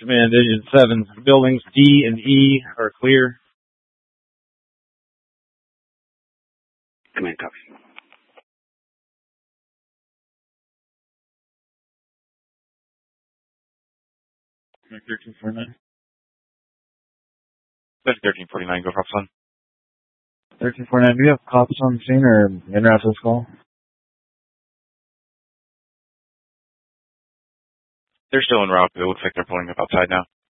Command Engine 7, buildings D and E are clear. Command copy. Command 1349. 1349, go for Sun. 1349, do you have cops on the scene or in route to this call? They're still en route, but it looks like they're pulling up outside now.